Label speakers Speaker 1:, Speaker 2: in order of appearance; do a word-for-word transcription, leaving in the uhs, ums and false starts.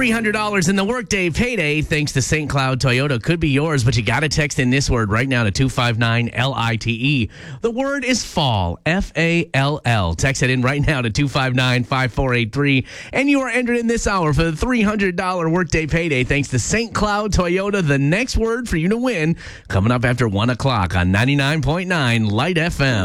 Speaker 1: three hundred dollars in the workday payday thanks to Saint Cloud Toyota could be yours, but you got to text in this word right now to two five nine L I T E. The word is fall, F A L L. Text it in right now to two five nine five four eight three, and you are entered in this hour for the three hundred dollars workday payday thanks to Saint Cloud Toyota. The next word for you to win coming up after one o'clock on ninety-nine point nine Light F M.